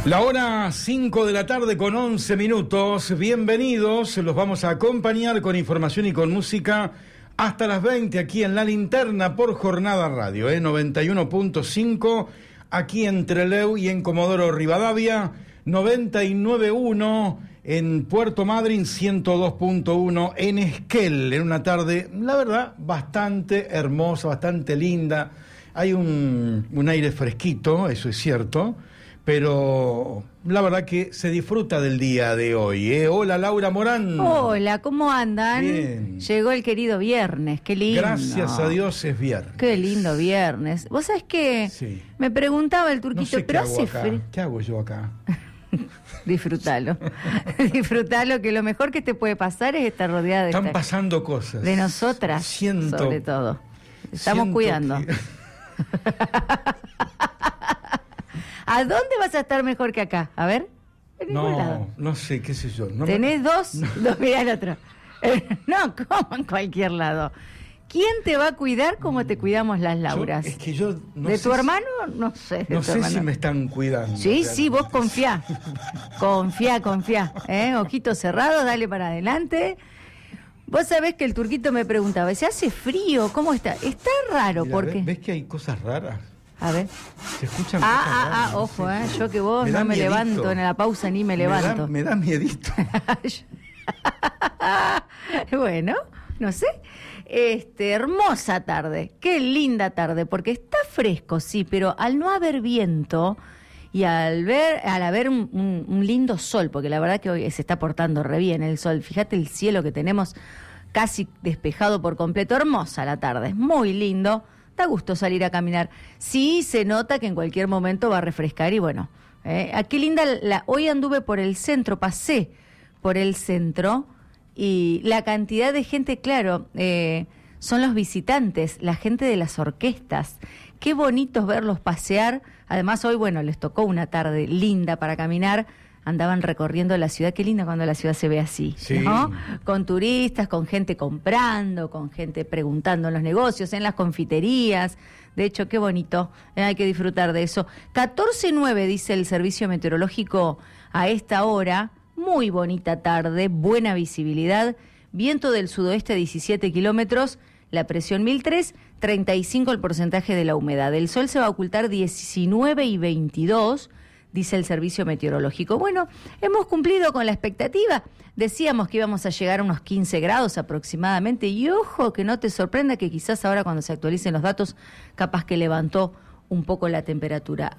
La hora 5 de la tarde con 11 minutos. Bienvenidos, los vamos a acompañar con información y con música hasta las 20 aquí en La Linterna por Jornada Radio, 91.5 aquí en Trelew y en Comodoro Rivadavia, 99.1 en Puerto Madryn, 102.1 en Esquel, en una tarde, la verdad, bastante hermosa, bastante linda. Hay un aire fresquito, eso es cierto, pero la verdad que se disfruta del día de hoy, ¿eh? Hola, Laura Morán. Hola, ¿cómo andan? Bien. Llegó el querido viernes, qué lindo. Gracias a Dios es viernes. Qué lindo viernes. Vos sabés que Sí. me preguntaba el turquito, No sé pero qué hago hace acá. frío. ¿Qué hago yo acá? Disfrutalo. Disfrutalo, que lo mejor que te puede pasar es estar rodeada Están pasando cosas. de nosotras, Siento, sobre todo. Estamos siento cuidando. que- ¿A dónde vas a estar mejor que acá? A ver. En ningún lado. No sé, qué sé yo. No me- Tenés dos, mirá el otro. No, ¿cómo en cualquier lado? ¿Quién te va a cuidar como te cuidamos las Lauras? Es que yo no ¿De sé tu si- hermano? No sé. de No tu sé hermano. si me están cuidando. Sí, sí, vos realmente. confía. Ojitos cerrados, dale para adelante. Vos sabés que el turquito me preguntaba, ¿se hace frío? ¿Cómo está? Está raro, Mira, porque... ¿ves que hay cosas raras? A ver. Se escuchan cosas raras. no Ojo, sé. yo que vos Me da no me miedito. levanto en la pausa ni me levanto. Me da miedito. Bueno, no sé. Hermosa tarde, qué linda tarde, porque está fresco, sí, pero al no haber viento y al haber un lindo sol, porque la verdad que hoy se está portando re bien el sol, fíjate el cielo que tenemos casi despejado por completo, hermosa la tarde, es muy lindo, da gusto salir a caminar. Sí, se nota que en cualquier momento va a refrescar y bueno, qué linda, hoy anduve por el centro, pasé por el centro y la cantidad de gente, claro, son los visitantes, la gente de las orquestas. Qué bonitos verlos pasear. Además hoy, bueno, les tocó una tarde linda para caminar. Andaban recorriendo la ciudad. Qué linda cuando la ciudad se ve así, Sí. ¿no? Con turistas, con gente comprando, con gente preguntando en los negocios, en las confiterías. De hecho, qué bonito. Hay que disfrutar de eso. 14:09 dice el servicio meteorológico a esta hora. Muy bonita tarde, buena visibilidad, viento del sudoeste 17 kilómetros, la presión 1003, 35 el porcentaje de la humedad. El sol se va a ocultar 19:22, dice el servicio meteorológico. Bueno, hemos cumplido con la expectativa. Decíamos que íbamos a llegar a unos 15 grados aproximadamente y ojo que no te sorprenda que quizás ahora cuando se actualicen los datos, capaz que levantó un poco la temperatura.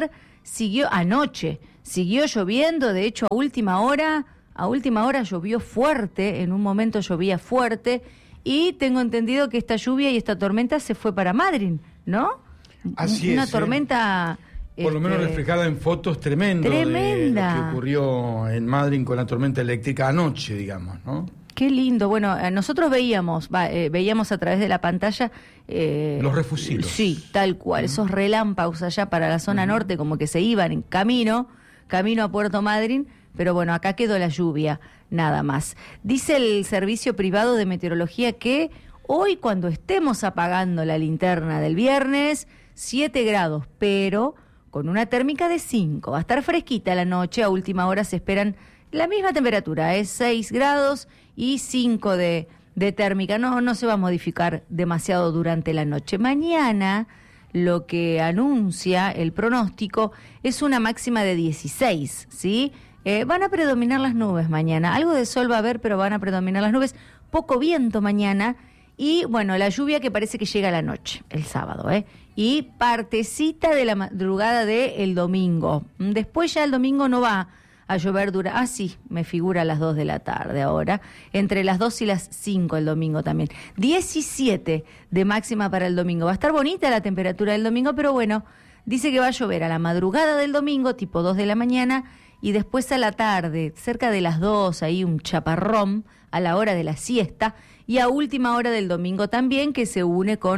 Anoche siguió lloviendo, de hecho a última hora llovió fuerte, en un momento llovía fuerte, y tengo entendido que esta lluvia y esta tormenta se fue para Madryn, ¿no? Así Una es, tormenta... Por lo menos reflejada en fotos tremendo de Tremenda. lo que ocurrió en Madryn con la tormenta eléctrica anoche, digamos, ¿no? Qué lindo. Bueno, nosotros veíamos a través de la pantalla... Los refusilos. Sí, tal cual. Esos relámpagos allá para la zona norte, como que se iban en camino a Puerto Madryn, pero bueno, acá quedó la lluvia, nada más. Dice el servicio privado de meteorología que hoy, cuando estemos apagando la linterna del viernes, 7 grados, pero con una térmica de 5. Va a estar fresquita la noche, a última hora se esperan la misma temperatura, es 6 grados y 5 de térmica. No se va a modificar demasiado durante la noche. Mañana lo que anuncia el pronóstico es una máxima de 16, ¿sí? Van a predominar las nubes mañana. Algo de sol va a haber, pero van a predominar las nubes. Poco viento mañana. Y bueno, la lluvia que parece que llega a la noche, el sábado, y partecita de la madrugada del domingo. Después ya el domingo no va a llover sí, me figura a las 2 de la tarde ahora, entre las 2 y las 5 el domingo también. 17 de máxima para el domingo. Va a estar bonita la temperatura del domingo, pero bueno, dice que va a llover a la madrugada del domingo, tipo 2 de la mañana, y después a la tarde, cerca de las 2, ahí un chaparrón a la hora de la siesta, y a última hora del domingo también, que se une con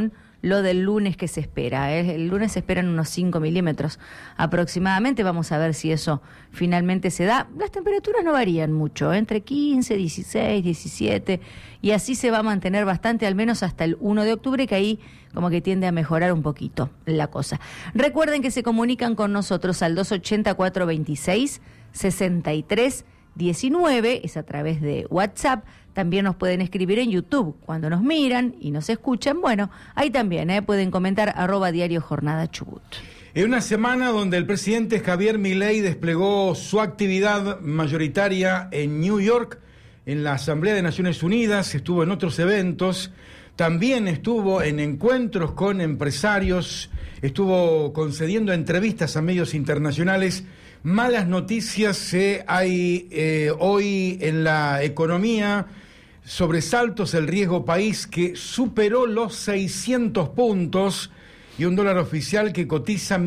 lo del lunes que se espera. El lunes se esperan unos 5 milímetros aproximadamente. Vamos a ver si eso finalmente se da. Las temperaturas no varían mucho, entre 15, 16, 17, y así se va a mantener bastante, al menos hasta el 1 de octubre, que ahí como que tiende a mejorar un poquito la cosa. Recuerden que se comunican con nosotros al 280-426-6319, es a través de WhatsApp. También nos pueden escribir en YouTube cuando nos miran y nos escuchan. Bueno, ahí también pueden comentar @Diario Jornada Chubut. En una semana donde el presidente Javier Milei desplegó su actividad mayoritaria en New York, en la Asamblea de Naciones Unidas, estuvo en otros eventos, también estuvo en encuentros con empresarios, estuvo concediendo entrevistas a medios internacionales. Malas noticias hay hoy en la economía, sobresaltos, el riesgo país que superó los 600 puntos y un dólar oficial que cotiza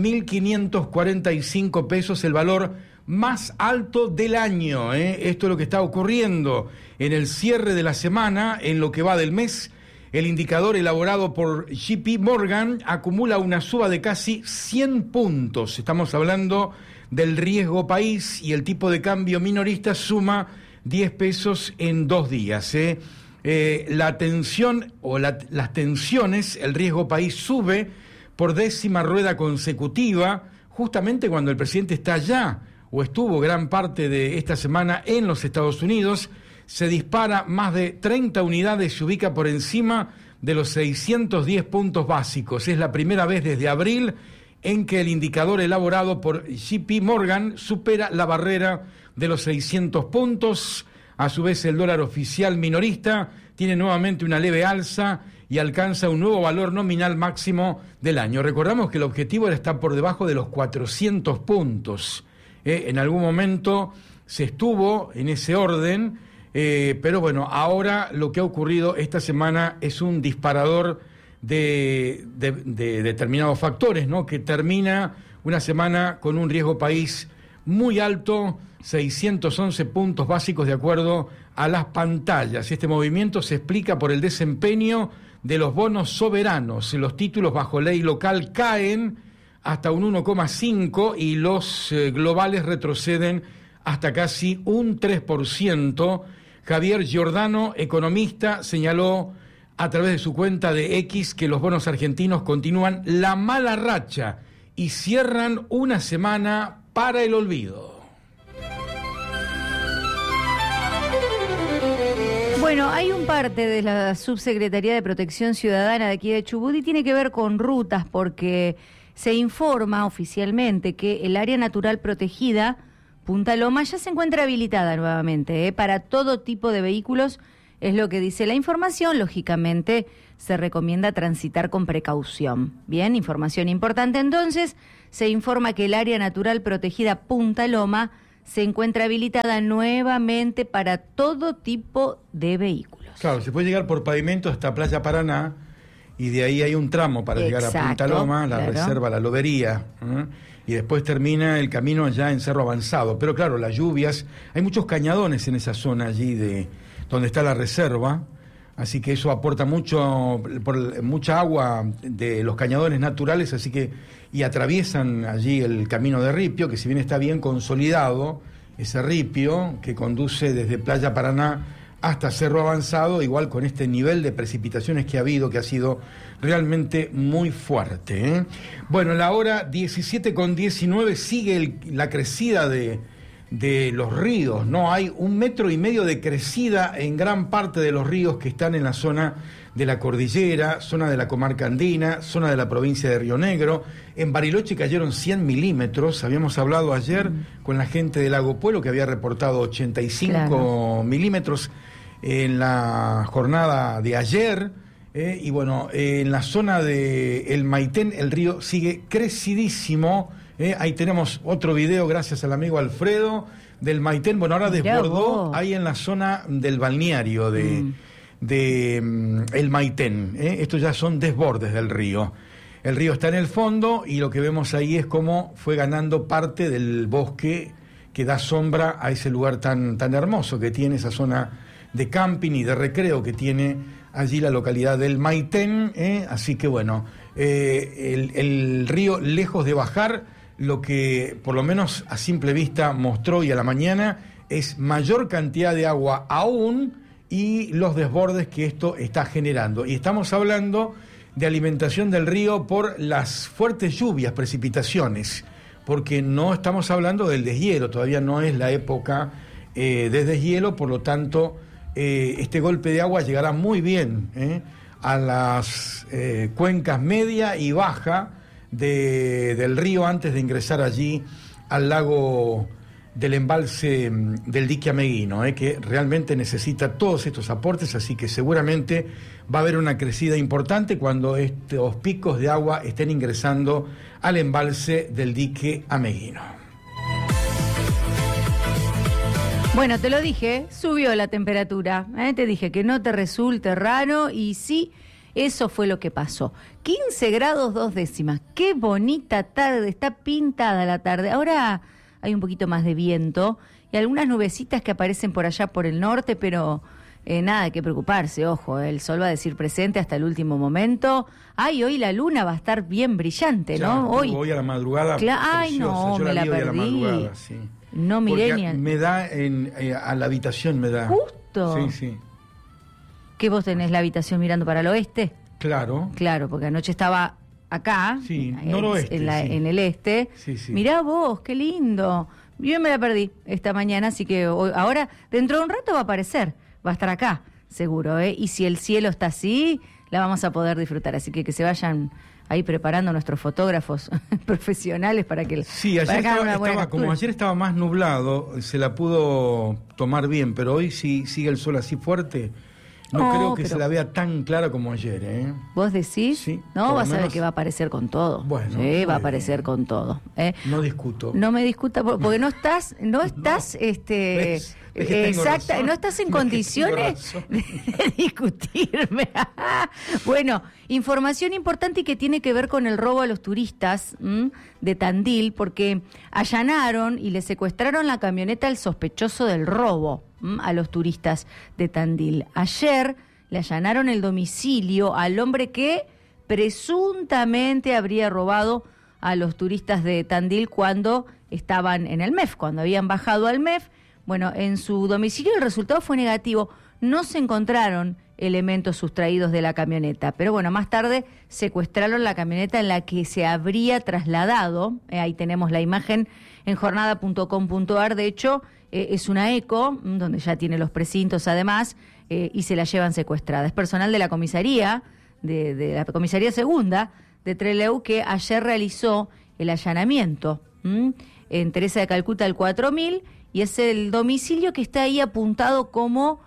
1.545 pesos, el valor más alto del año. Esto es lo que está ocurriendo en el cierre de la semana, en lo que va del mes. El indicador elaborado por JP Morgan acumula una suba de casi 100 puntos. Estamos hablando del riesgo país y el tipo de cambio minorista suma 10 pesos en 2 días. La tensión o las tensiones, el riesgo país sube por 10ª rueda consecutiva, justamente cuando el presidente está allá o estuvo gran parte de esta semana en los Estados Unidos. Se dispara más de 30 unidades, se ubica por encima de los 610 puntos básicos. Es la primera vez desde abril en que el indicador elaborado por JP Morgan supera la barrera de los 600 puntos. A su vez, el dólar oficial minorista tiene nuevamente una leve alza y alcanza un nuevo valor nominal máximo del año. Recordamos que el objetivo era estar por debajo de los 400 puntos. En algún momento se estuvo en ese orden, pero bueno, ahora lo que ha ocurrido esta semana es un disparador de determinados factores, ¿no? Que termina una semana con un riesgo país muy alto, 611 puntos básicos de acuerdo a las pantallas. Este movimiento se explica por el desempeño de los bonos soberanos. Los títulos bajo ley local caen hasta un 1,5 y los globales retroceden hasta casi un 3%. Javier Giordano, economista, señaló a través de su cuenta de X que los bonos argentinos continúan la mala racha y cierran una semana para el olvido. Bueno, hay un parte de la Subsecretaría de Protección Ciudadana de aquí de Chubut y tiene que ver con rutas, porque se informa oficialmente que el área natural protegida Punta Loma ya se encuentra habilitada nuevamente para todo tipo de vehículos. Es lo que dice la información. Lógicamente se recomienda transitar con precaución. Bien, información importante. Entonces se informa que el área natural protegida Punta Loma se encuentra habilitada nuevamente para todo tipo de vehículos. Claro, se puede llegar por pavimento hasta Playa Paraná y de ahí hay un tramo para llegar a Punta Loma, la reserva, la lobería, y después termina el camino allá en Cerro Avanzado. Pero claro, las lluvias, hay muchos cañadones en esa zona allí donde está la reserva, así que eso aporta mucha agua de los cañadones naturales, así que y atraviesan allí el camino de ripio, que si bien está bien consolidado, ese ripio que conduce desde Playa Paraná hasta Cerro Avanzado, igual con este nivel de precipitaciones que ha habido, que ha sido realmente muy fuerte. Bueno, la hora 17:19 sigue la crecida de los ríos, ¿no? Hay 1,5 metros de crecida en gran parte de los ríos que están en la zona de la cordillera, zona de la comarca andina, zona de la provincia de Río Negro. En Bariloche cayeron 100 milímetros, habíamos hablado ayer con la gente del Lago Puelo que había reportado 85 milímetros en la jornada de ayer, y bueno, en la zona de El Maitén el río sigue crecidísimo. Ahí tenemos otro video, gracias al amigo Alfredo, del Maitén. Bueno, ahora desbordó ahí en la zona del balneario de El Maitén. Estos ya son desbordes del río. El río está en el fondo y lo que vemos ahí es cómo fue ganando parte del bosque que da sombra a ese lugar tan hermoso que tiene, esa zona de camping y de recreo que tiene allí la localidad del Maitén, así que bueno, el río, lejos de bajar, lo que por lo menos a simple vista mostró hoy a la mañana es mayor cantidad de agua aún y los desbordes que esto está generando. Y estamos hablando de alimentación del río por las fuertes lluvias, precipitaciones, porque no estamos hablando del deshielo, todavía no es la época de deshielo, por lo tanto este golpe de agua llegará muy bien a las cuencas media y baja del río antes de ingresar allí al lago del embalse del dique Ameguino, que realmente necesita todos estos aportes, así que seguramente va a haber una crecida importante cuando estos picos de agua estén ingresando al embalse del dique Ameguino. Bueno, te lo dije, subió la temperatura, te dije que no te resulte raro y sí, eso fue lo que pasó. 15 grados 2 décimas, qué bonita tarde, está pintada la tarde. Ahora hay un poquito más de viento y algunas nubecitas que aparecen por allá por el norte, pero nada que preocuparse, ojo, el sol va a decir presente hasta el último momento. Ay, hoy la luna va a estar bien brillante, ya, ¿no? Hoy a la madrugada. Ay, no, yo me la vi perdí. Hoy a la madrugada, sí. No miré ni me da a la habitación, me da. Justo. Sí, sí. ¿Qué vos tenés la habitación mirando para el oeste? Claro. Claro, porque anoche estaba acá, sí, noroeste, en el este. Sí, sí. Mirá vos, qué lindo. Yo me la perdí esta mañana, así que ahora, dentro de un rato va a aparecer, va a estar acá, seguro, y si el cielo está así, la vamos a poder disfrutar, así que se vayan ahí preparando nuestros fotógrafos profesionales para que sí, ayer como ayer estaba más nublado, se la pudo tomar bien, pero hoy sí sigue el sol así fuerte. No creo que se la vea tan clara como ayer, ¿eh? ¿Vos decís? Sí. No, vas a ver que va a aparecer con todo. Bueno. Sí, va a aparecer con todo. No discuto. No me discuta, porque no estás, exacta, no estás en condiciones de discutirme. Bueno, información importante y que tiene que ver con el robo a los turistas de Tandil, porque allanaron y le secuestraron la camioneta al sospechoso del robo a los turistas de Tandil. Ayer le allanaron el domicilio al hombre que presuntamente habría robado a los turistas de Tandil cuando estaban en el MEF, cuando habían bajado al MEF. Bueno, en su domicilio el resultado fue negativo. No se encontraron elementos sustraídos de la camioneta, pero bueno, más tarde secuestraron la camioneta en la que se habría trasladado. Ahí tenemos la imagen en jornada.com.ar. De hecho, es una eco, donde ya tiene los precintos además, y se la llevan secuestrada. Es personal de la comisaría, de la comisaría segunda de Trelew, que ayer realizó el allanamiento en Teresa de Calcuta al 4000, y es el domicilio que está ahí apuntado como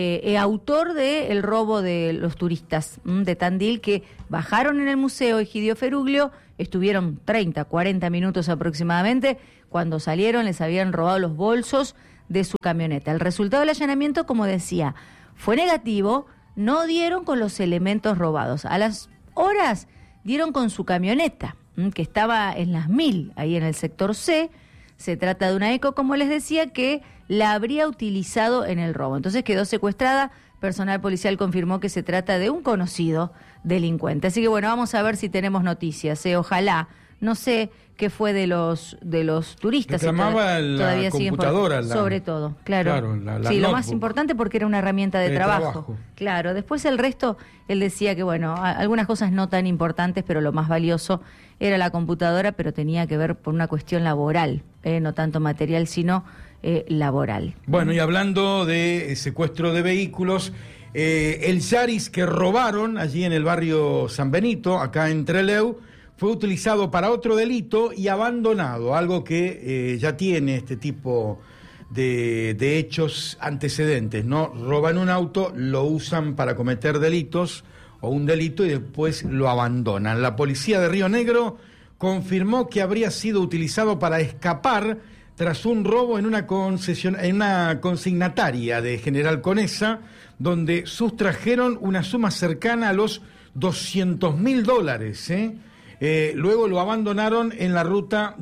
autor del robo de los turistas de Tandil, que bajaron en el Museo Egidio Feruglio, estuvieron 30, 40 minutos aproximadamente. Cuando salieron les habían robado los bolsos de su camioneta. El resultado del allanamiento, como decía, fue negativo, no dieron con los elementos robados. A las horas dieron con su camioneta, que estaba en las 1000, ahí en el sector C. Se trata de una eco, como les decía, que la habría utilizado en el robo. Entonces quedó secuestrada. Personal policial confirmó que se trata de un conocido delincuente. Así que bueno, vamos a ver si tenemos noticias. Ojalá. No sé qué fue de los turistas. Reclamaba la computadora. Sobre todo, claro. La sí, notebook. Lo más importante porque era una herramienta de trabajo. Claro, después el resto, él decía que bueno, algunas cosas no tan importantes, pero lo más valioso era la computadora, pero tenía que ver por una cuestión laboral, no tanto material, sino laboral. Bueno, y hablando de secuestro de vehículos, el Yaris que robaron allí en el barrio San Benito, acá en Trelew, fue utilizado para otro delito y abandonado, algo que ya tiene este tipo de hechos antecedentes, ¿no? Roban un auto, lo usan para cometer delitos o un delito y después lo abandonan. La policía de Río Negro confirmó que habría sido utilizado para escapar tras un robo en una consignataria de General Conesa, donde sustrajeron una suma cercana a los $200.000, luego lo abandonaron en la ruta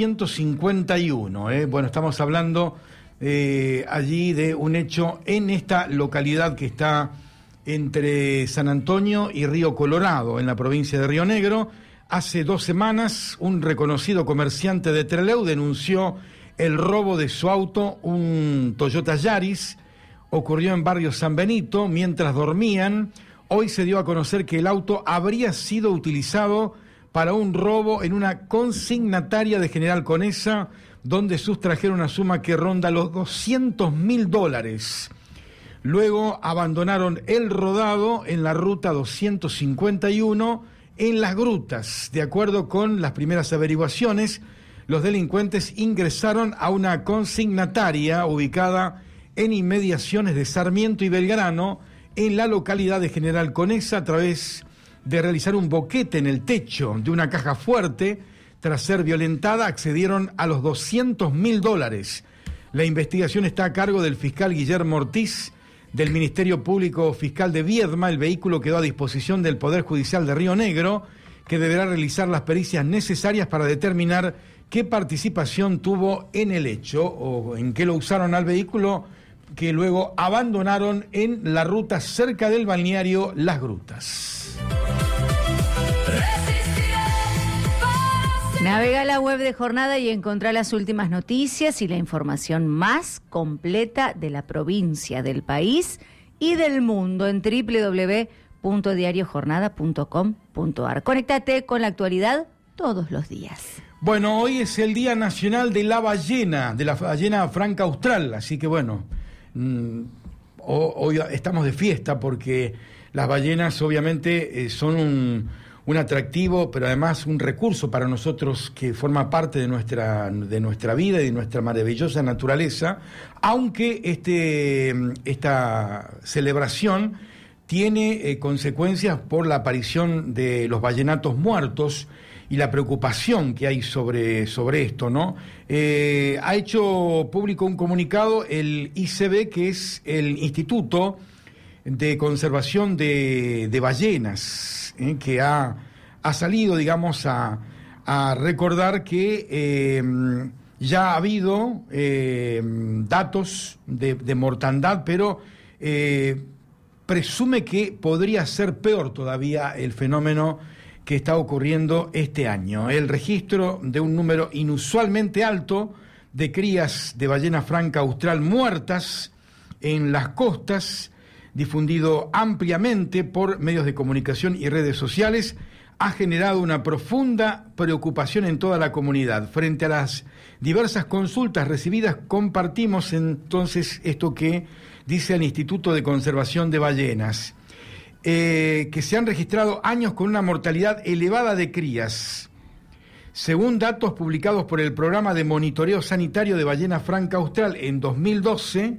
251. Bueno, estamos hablando allí de un hecho en esta localidad que está entre San Antonio y Río Colorado, en la provincia de Río Negro. Hace 2 semanas, un reconocido comerciante de Trelew denunció el robo de su auto, un Toyota Yaris. Ocurrió en barrio San Benito mientras dormían. Hoy se dio a conocer que el auto habría sido utilizado para un robo en una consignataria de General Conesa, donde sustrajeron una suma que ronda los $200.000. Luego abandonaron el rodado en la ruta 251 en Las Grutas. De acuerdo con las primeras averiguaciones, los delincuentes ingresaron a una consignataria ubicada en inmediaciones de Sarmiento y Belgrano, en la localidad de General Conesa, a través de realizar un boquete en el techo de una caja fuerte. Tras ser violentada, accedieron a los $200.000. La investigación está a cargo del fiscal Guillermo Ortiz, del Ministerio Público Fiscal de Viedma. El vehículo quedó a disposición del Poder Judicial de Río Negro, que deberá realizar las pericias necesarias para determinar qué participación tuvo en el hecho o en qué lo usaron al vehículo, que luego abandonaron en la ruta cerca del balneario Las Grutas. Navega a la web de Jornada y encontrá las últimas noticias y la información más completa de la provincia, del país y del mundo en www.diariojornada.com.ar. Conéctate con la actualidad todos los días. Bueno, hoy es el Día Nacional de la ballena franca austral, así que bueno, hoy estamos de fiesta porque las ballenas obviamente son un atractivo, pero además un recurso para nosotros que forma parte de nuestra vida y de nuestra maravillosa naturaleza, aunque esta celebración tiene consecuencias por la aparición de los ballenatos muertos y la preocupación que hay sobre esto, ¿no? Ha hecho público un comunicado el ICB, que es el Instituto de Conservación de Ballenas, que ha salido, digamos, a recordar que ya ha habido datos de mortandad, pero presume que podría ser peor todavía el fenómeno que está ocurriendo este año. El registro de un número inusualmente alto de crías de ballena franca austral muertas en las costas, difundido ampliamente por medios de comunicación y redes sociales, ha generado una profunda preocupación en toda la comunidad. Frente a las diversas consultas recibidas, compartimos entonces esto que dice el Instituto de Conservación de Ballenas, que se han registrado años con una mortalidad elevada de crías. Según datos publicados por el Programa de Monitoreo Sanitario de Ballena Franca Austral, en 2012,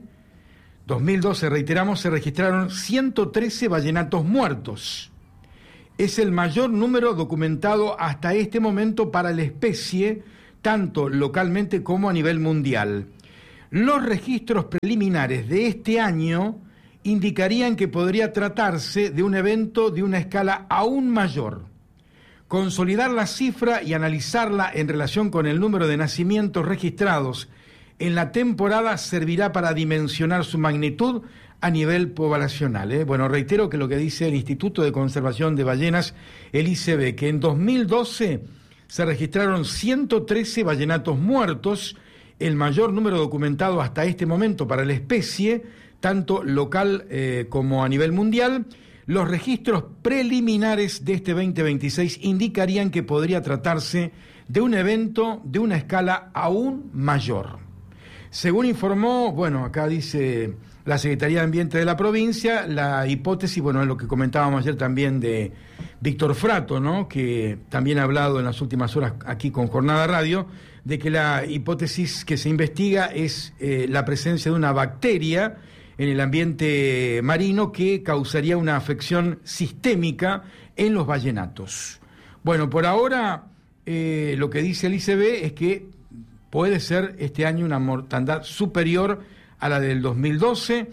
reiteramos, se registraron 113 ballenatos muertos. Es el mayor número documentado hasta este momento para la especie, tanto localmente como a nivel mundial. Los registros preliminares de este año indicarían que podría tratarse de un evento de una escala aún mayor. Consolidar la cifra y analizarla en relación con el número de nacimientos registrados en la temporada servirá para dimensionar su magnitud a nivel poblacional. Bueno, reitero que lo que dice el Instituto de Conservación de Ballenas, el ICB, que en 2012 se registraron 113 ballenatos muertos, el mayor número documentado hasta este momento para la especie, tanto local como a nivel mundial. Los registros preliminares de este 2026 indicarían que podría tratarse de un evento de una escala aún mayor. Según informó, bueno, acá dice la Secretaría de Ambiente de la provincia, la hipótesis, bueno, es lo que comentábamos ayer también de Víctor Frato, ¿no?, que también ha hablado en las últimas horas aquí con Jornada Radio, de que la hipótesis que se investiga es la presencia de una bacteria en el ambiente marino que causaría una afección sistémica en los ballenatos. Bueno, por ahora lo que dice el ICB es que puede ser este año una mortandad superior a la del 2012.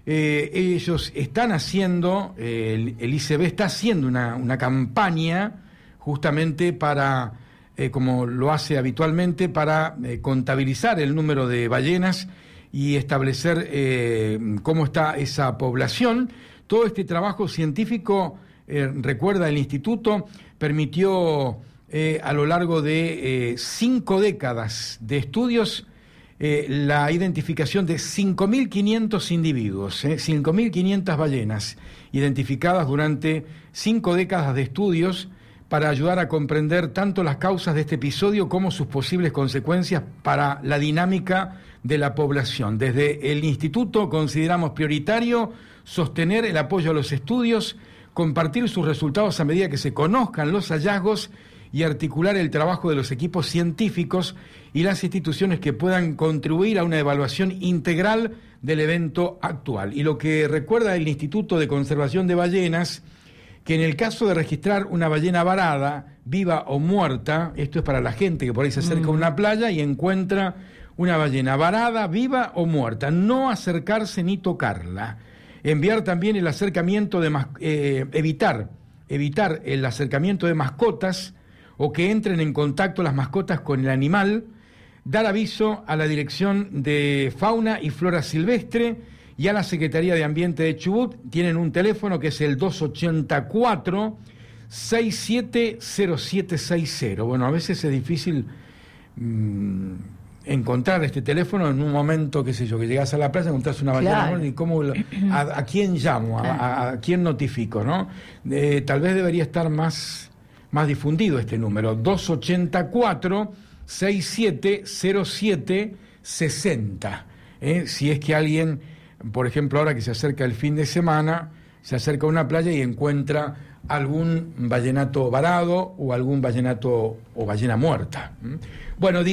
Ellos están haciendo, el ICB está haciendo una campaña justamente para, como lo hace habitualmente, para contabilizar el número de ballenas y establecer cómo está esa población. Todo este trabajo científico, recuerda el instituto, permitió a lo largo de 5 décadas de estudios la identificación de 5.500 individuos, 5.500 ballenas identificadas durante 5 décadas de estudios para ayudar a comprender tanto las causas de este episodio como sus posibles consecuencias para la dinámica de la población. Desde el instituto consideramos prioritario sostener el apoyo a los estudios, compartir sus resultados a medida que se conozcan los hallazgos y articular el trabajo de los equipos científicos y las instituciones que puedan contribuir a una evaluación integral del evento actual. Y lo que recuerda el Instituto de Conservación de Ballenas, que en el caso de registrar una ballena varada, viva o muerta, esto es para la gente que por ahí se acerca a una playa y encuentra una ballena varada, viva o muerta, no acercarse ni tocarla. Enviar también el acercamiento de evitar el acercamiento de mascotas o que entren en contacto las mascotas con el animal, dar aviso a la Dirección de Fauna y Flora Silvestre y a la Secretaría de Ambiente de Chubut. Tienen un teléfono que es el 284-670760. Bueno, a veces es difícil encontrar este teléfono en un momento, qué sé yo, que llegas a la playa, encontrás una ballena, claro, y cómo, a quién llamo, a quién notifico, ¿no? Tal vez debería estar más difundido este número, 284-670760. Si es que alguien, por ejemplo, ahora que se acerca el fin de semana, se acerca a una playa y encuentra algún ballenato varado o algún ballenato o ballena muerta. Bueno,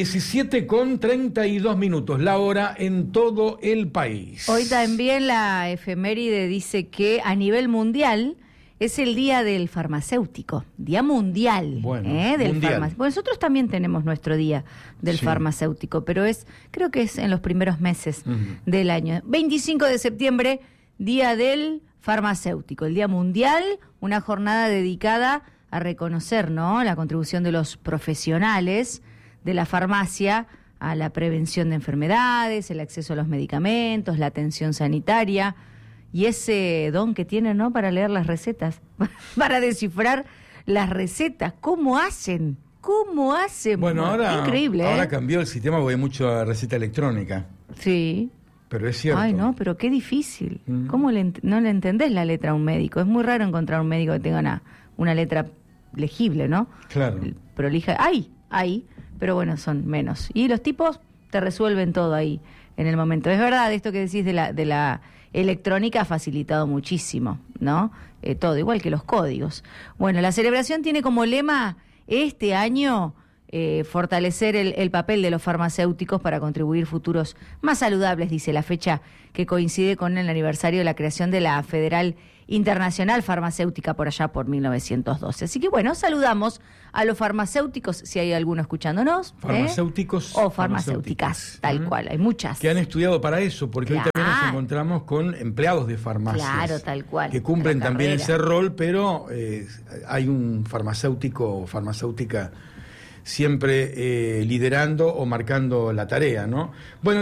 17:32, la hora en todo el país. Hoy también la efeméride dice que a nivel mundial es el día del farmacéutico, día mundial, bueno, del mundial. Bueno, nosotros también tenemos nuestro día del farmacéutico, pero creo que es en los primeros meses del año. 25 de septiembre, día del farmacéutico, el día mundial, una jornada dedicada a reconocer, ¿no?, la contribución de los profesionales de la farmacia a la prevención de enfermedades, el acceso a los medicamentos, la atención sanitaria. Y ese don que tienen, ¿no?, para leer las recetas, para descifrar las recetas. ¿Cómo hacen? Bueno, ahora, increíble, ahora cambió el sistema porque hay mucha receta electrónica. Sí. Pero es cierto. Ay, no, pero qué difícil. ¿Cómo no le entendés la letra a un médico? Es muy raro encontrar un médico que tenga una letra legible, ¿no? Claro. Prolija. Hay, pero bueno, son menos. Y los tipos te resuelven todo ahí en el momento. Es verdad, esto que decís de la electrónica ha facilitado muchísimo, ¿no? Todo, igual que los códigos. Bueno, la celebración tiene como lema este año fortalecer el papel de los farmacéuticos para contribuir futuros más saludables, dice la fecha que coincide con el aniversario de la creación de la Federal Internacional Farmacéutica por allá por 1912. Así que bueno, saludamos a los farmacéuticos, si hay alguno escuchándonos. Farmacéuticos. O farmacéuticas, tal cual, hay muchas. Que han estudiado para eso, porque hoy también nos encontramos con empleados de farmacias. Claro, tal cual. Que cumplen también ese rol, pero hay un farmacéutico o farmacéutica siempre liderando o marcando la tarea, ¿no? Bueno,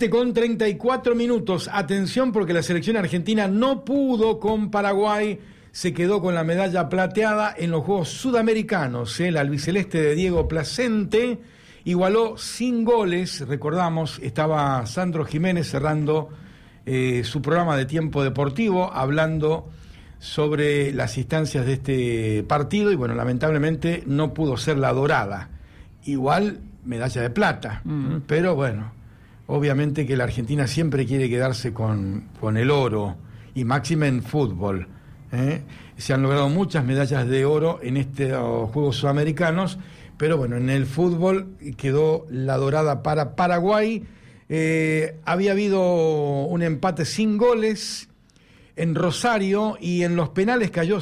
17:34. Atención, porque la selección argentina no pudo con Paraguay, se quedó con la medalla plateada en los Juegos Sudamericanos. El albiceleste de Diego Placente igualó sin goles, recordamos, estaba Sandro Jiménez cerrando su programa de Tiempo Deportivo, hablando sobre las instancias de este partido y bueno, lamentablemente no pudo ser la dorada. Igual medalla de plata, pero bueno, obviamente que la Argentina siempre quiere quedarse con el oro y máxime en fútbol. Se han logrado muchas medallas de oro en estos Juegos Sudamericanos, pero bueno, en el fútbol quedó la dorada para Paraguay. Había habido un empate sin goles en Rosario y en los penales cayó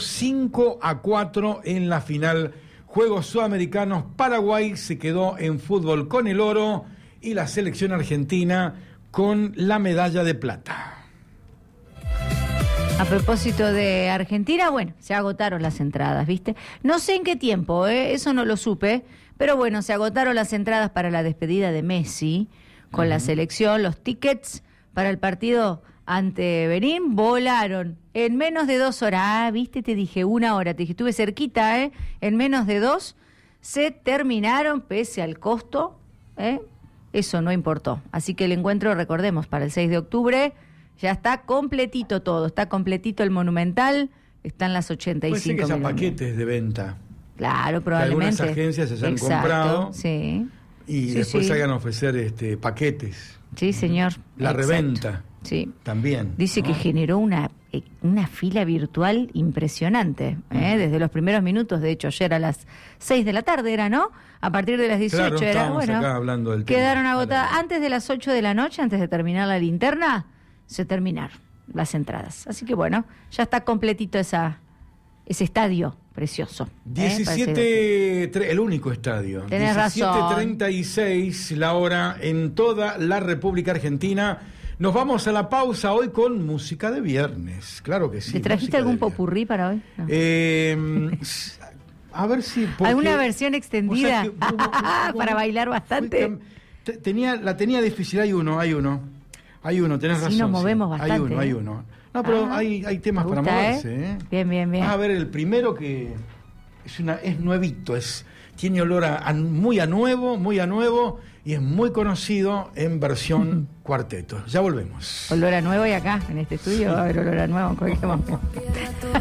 5-4 en la final. Juegos Sudamericanos, Paraguay se quedó en fútbol con el oro y la selección argentina con la medalla de plata. A propósito de Argentina, bueno, se agotaron las entradas, ¿viste? No sé en qué tiempo, eso no lo supe, pero bueno, se agotaron las entradas para la despedida de Messi con la selección, los tickets para el partido ante Benín, volaron en menos de 2 horas. Ah, viste, te dije 1 hora, te dije, estuve cerquita, en menos de 2 se terminaron pese al costo, eso no importó. Así que el encuentro, recordemos, para el 6 de octubre ya está completito todo, está completito el Monumental, están las 85 Puede ser que sean millones. paquetes de venta. Claro, probablemente. Que algunas agencias se hayan Exacto, comprado sí. y Sí, después sí. salgan a ofrecer paquetes. Sí, señor. La Exacto. reventa. Sí. También. Dice que generó una fila virtual impresionante, desde los primeros minutos. De hecho, ayer a las 6 de la tarde era, ¿no? A partir de las 18 Claro, era, estábamos acá hablando del tema. quedaron agotadas. Antes de las 8 de la noche, antes de terminar la linterna, se terminaron las entradas. Así que bueno, ya está completito ese estadio precioso. 17, el único estadio. Tenés razón. 17:36 la hora en toda la República Argentina. Nos vamos a la pausa hoy con música de viernes. Claro que sí. ¿Te trajiste música algún de viernes. popurrí para hoy? No. A ver si... porque- ¿Alguna versión extendida? o sea que hubo- Para bailar bastante. La tenía difícil, hay uno, tenés Sí, razón. nos movemos Hay bastante, hay uno. No, pero hay temas me para gusta, moverse, Bien, bien, bien. Vas a ver el primero que es nuevito, tiene olor muy a nuevo y es muy conocido en versión cuarteto. Ya volvemos. Olor a nuevo y acá, en este estudio, va a haber olor a nuevo en cualquier momento.